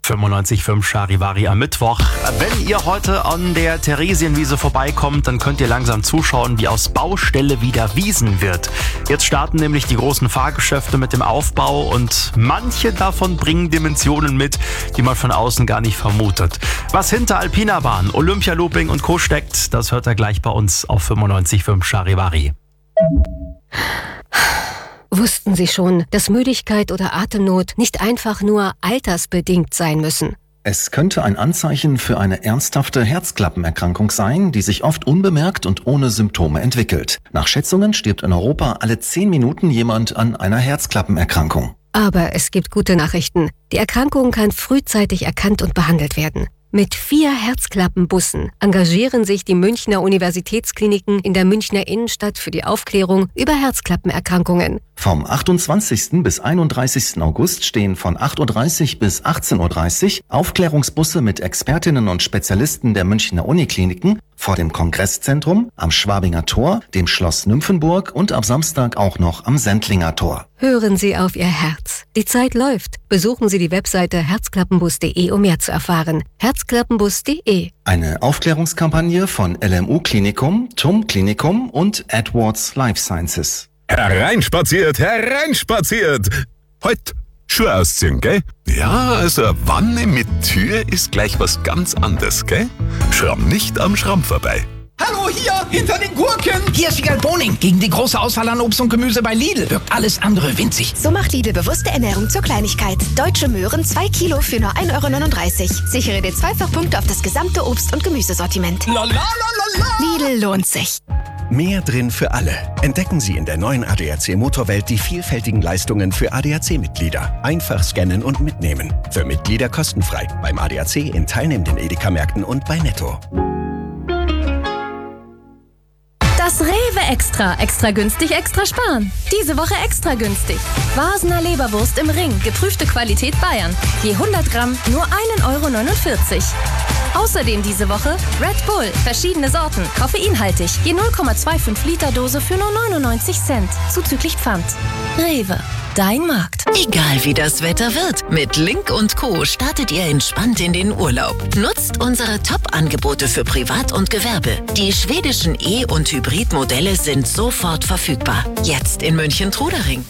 95.5 Charivari am Mittwoch. Wenn ihr heute an der Theresienwiese vorbeikommt, dann könnt ihr langsam zuschauen, wie aus Baustelle wieder Wiesen wird. Jetzt starten nämlich die großen Fahrgeschäfte mit dem Aufbau und manche davon bringen Dimensionen mit, die man von außen gar nicht vermutet. Was hinter Alpina Bahn, Olympialooping und Co. steckt, das hört ihr gleich bei uns auf 95.5 Charivari. Wussten Sie schon, dass Müdigkeit oder Atemnot nicht einfach nur altersbedingt sein müssen? Es könnte ein Anzeichen für eine ernsthafte Herzklappenerkrankung sein, die sich oft unbemerkt und ohne Symptome entwickelt. Nach Schätzungen stirbt in Europa alle 10 Minuten jemand an einer Herzklappenerkrankung. Aber es gibt gute Nachrichten. Die Erkrankung kann frühzeitig erkannt und behandelt werden. Mit 4 Herzklappenbussen engagieren sich die Münchner Universitätskliniken in der Münchner Innenstadt für die Aufklärung über Herzklappenerkrankungen. Vom 28. bis 31. August stehen von 8.30 Uhr bis 18.30 Uhr Aufklärungsbusse mit Expertinnen und Spezialisten der Münchner Unikliniken vor dem Kongresszentrum, am Schwabinger Tor, dem Schloss Nymphenburg und am Samstag auch noch am Sendlinger Tor. Hören Sie auf Ihr Herz. Die Zeit läuft. Besuchen Sie die Webseite herzklappenbus.de, um mehr zu erfahren. herzklappenbus.de. Eine Aufklärungskampagne von LMU Klinikum, TUM Klinikum und Edwards Life Sciences. Hereinspaziert, hereinspaziert! Heute Schuhe ausziehen, gell? Ja, also eine Wanne mit Tür ist gleich was ganz anderes, gell? Schramm nicht am Schramm vorbei. Hallo, hier, hinter den Gurken! Hier ist Wiegald Boning. Gegen die große Auswahl an Obst und Gemüse bei Lidl wirkt alles andere winzig. So macht Lidl bewusste Ernährung zur Kleinigkeit. Deutsche Möhren 2 Kilo für nur 1,39 €. Sichere dir Zweifachpunkte auf das gesamte Obst- und Gemüsesortiment. La la la la la! Lidl lohnt sich. Mehr drin für alle. Entdecken Sie in der neuen ADAC Motorwelt die vielfältigen Leistungen für ADAC-Mitglieder. Einfach scannen und mitnehmen. Für Mitglieder kostenfrei. Beim ADAC in teilnehmenden Edeka-Märkten und bei Netto. Das Rewe Extra. Extra günstig, extra sparen. Diese Woche extra günstig. Vasener Leberwurst im Ring. Geprüfte Qualität Bayern. Je 100 Gramm nur 1,49 €. Außerdem diese Woche Red Bull. Verschiedene Sorten. Koffeinhaltig. Je 0,25 Liter Dose für nur 99 Cent. Zuzüglich Pfand. Rewe. Dein Markt. Egal wie das Wetter wird, mit Link & Co. startet ihr entspannt in den Urlaub. Nutzt unsere Top-Angebote für Privat und Gewerbe. Die schwedischen E- und Hybridmodelle sind sofort verfügbar. Jetzt in München-Trudering.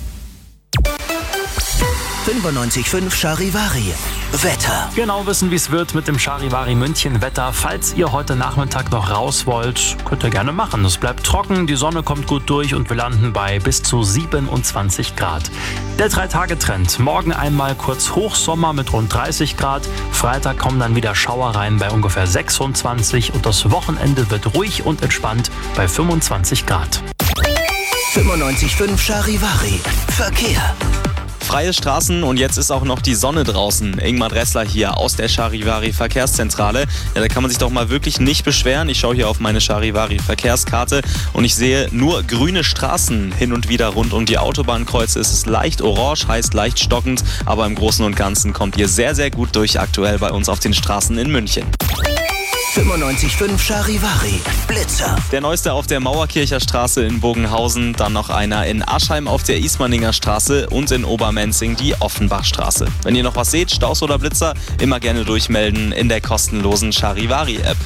95.5 Charivari. Wetter. Genau wissen, wie es wird mit dem Charivari München Wetter. Falls ihr heute Nachmittag noch raus wollt, könnt ihr gerne machen. Es bleibt trocken, die Sonne kommt gut durch und wir landen bei bis zu 27 Grad. Der 3-Tage-Trend. Morgen einmal kurz Hochsommer mit rund 30 Grad. Freitag kommen dann wieder Schauer rein bei ungefähr 26 und das Wochenende wird ruhig und entspannt bei 25 Grad. 95.5 Charivari. Verkehr. Freie Straßen und jetzt ist auch noch die Sonne draußen. Ingmar Dressler hier aus der Charivari Verkehrszentrale. Ja, da kann man sich doch mal wirklich nicht beschweren. Ich schaue hier auf meine Charivari Verkehrskarte und ich sehe nur grüne Straßen hin und wieder rund um die Autobahnkreuze. Es ist leicht orange, heißt leicht stockend, aber im Großen und Ganzen kommt ihr sehr, sehr gut durch aktuell bei uns auf den Straßen in München. 95.5 Charivari. Blitzer. Der neueste auf der Mauerkircher Straße in Bogenhausen, dann noch einer in Aschheim auf der Ismaninger Straße und in Obermenzing die Offenbachstraße. Wenn ihr noch was seht, Staus oder Blitzer, immer gerne durchmelden in der kostenlosen Charivari-App.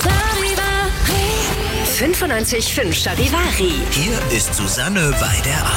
95.5 Charivari. Hier ist Susanne bei der